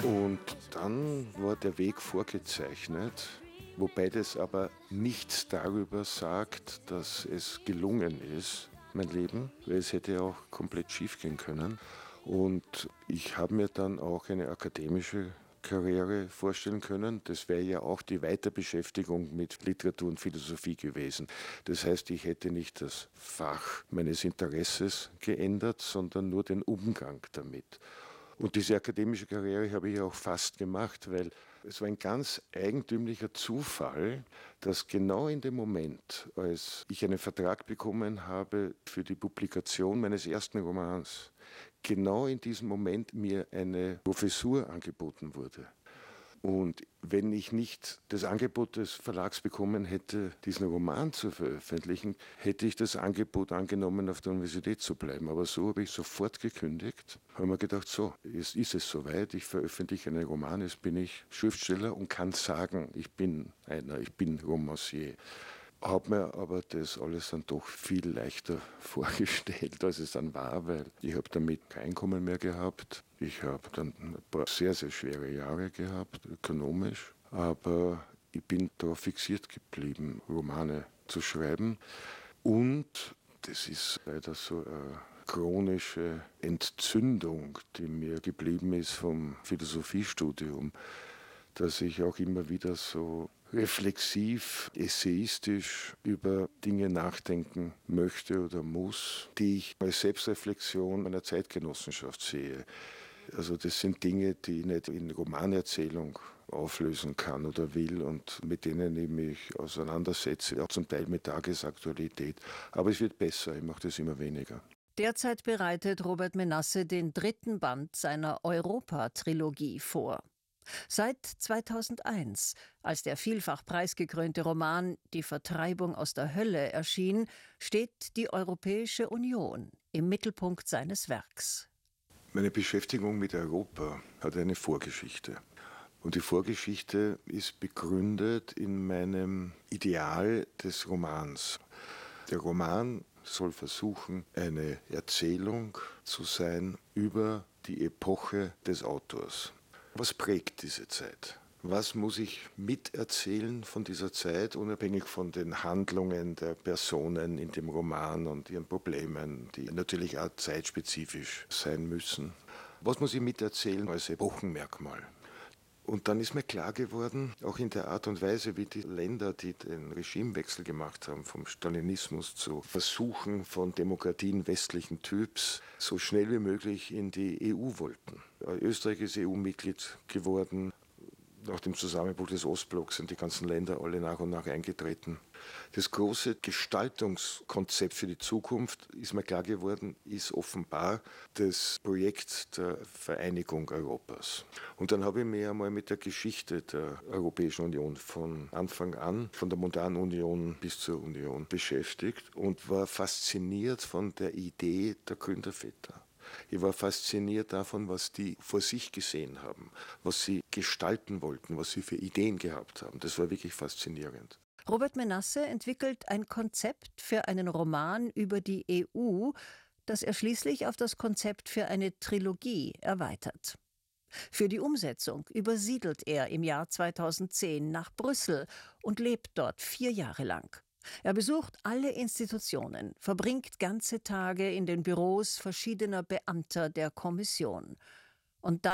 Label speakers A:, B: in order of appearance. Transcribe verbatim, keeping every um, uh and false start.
A: Und dann war der Weg vorgezeichnet, wobei das aber nichts darüber sagt, dass es gelungen ist, mein Leben, weil es hätte auch komplett schief gehen können. Und ich habe mir dann auch eine akademische Karriere vorstellen können. Das wäre ja auch die Weiterbeschäftigung mit Literatur und Philosophie gewesen. Das heißt, ich hätte nicht das Fach meines Interesses geändert, sondern nur den Umgang damit. Und diese akademische Karriere habe ich auch fast gemacht, weil es war ein ganz eigentümlicher Zufall, dass genau in dem Moment, als ich einen Vertrag bekommen habe für die Publikation meines ersten Romans, genau in diesem Moment mir eine Professur angeboten wurde. Und wenn ich nicht das Angebot des Verlags bekommen hätte, diesen Roman zu veröffentlichen, hätte ich das Angebot angenommen, auf der Universität zu bleiben. Aber so habe ich sofort gekündigt. Habe mir gedacht, so, jetzt ist es soweit, ich veröffentliche einen Roman, jetzt bin ich Schriftsteller und kann sagen, ich bin einer, ich bin Romancier. Habe mir aber das alles dann doch viel leichter vorgestellt, als es dann war, weil ich habe damit kein Einkommen mehr gehabt. Ich habe dann ein paar sehr, sehr schwere Jahre gehabt, ökonomisch. Aber ich bin darauf fixiert geblieben, Romane zu schreiben. Und das ist leider so eine chronische Entzündung, die mir geblieben ist vom Philosophiestudium, dass ich auch immer wieder so reflexiv, essayistisch über Dinge nachdenken möchte oder muss, die ich als Selbstreflexion einer Zeitgenossenschaft sehe. Also das sind Dinge, die ich nicht in Romanerzählung auflösen kann oder will und mit denen ich mich auseinandersetze, auch zum Teil mit Tagesaktualität. Aber es wird besser, ich mache das immer weniger.
B: Derzeit bereitet Robert Menasse den dritten Band seiner Europa-Trilogie vor. Seit zweitausendeins, als der vielfach preisgekrönte Roman »Die Vertreibung aus der Hölle« erschien, steht die Europäische Union im Mittelpunkt seines Werks.
A: Meine Beschäftigung mit Europa hat eine Vorgeschichte. Und die Vorgeschichte ist begründet in meinem Ideal des Romans. Der Roman soll versuchen, eine Erzählung zu sein über die Epoche des Autors. Was prägt diese Zeit? Was muss ich miterzählen von dieser Zeit, unabhängig von den Handlungen der Personen in dem Roman und ihren Problemen, die natürlich auch zeitspezifisch sein müssen? Was muss ich miterzählen als Epochenmerkmal? Und dann ist mir klar geworden, auch in der Art und Weise, wie die Länder, die den Regimewechsel gemacht haben, vom Stalinismus zu Versuchen von Demokratien westlichen Typs, so schnell wie möglich in die E U wollten. Österreich ist E U-Mitglied geworden. Nach dem Zusammenbruch des Ostblocks sind die ganzen Länder alle nach und nach eingetreten. Das große Gestaltungskonzept für die Zukunft, ist mir klar geworden, ist offenbar das Projekt der Vereinigung Europas. Und dann habe ich mich einmal mit der Geschichte der Europäischen Union von Anfang an, von der modernen Union bis zur Union beschäftigt und war fasziniert von der Idee der Gründerväter. Ich war fasziniert davon, was die vor sich gesehen haben, was sie gestalten wollten, was sie für Ideen gehabt haben. Das war wirklich faszinierend.
B: Robert Menasse entwickelt ein Konzept für einen Roman über die E U, das er schließlich auf das Konzept für eine Trilogie erweitert. Für die Umsetzung übersiedelt er im Jahr zweitausendzehn nach Brüssel und lebt dort vier Jahre lang. Er besucht alle Institutionen, verbringt ganze Tage in den Büros verschiedener Beamter der Kommission. Und dann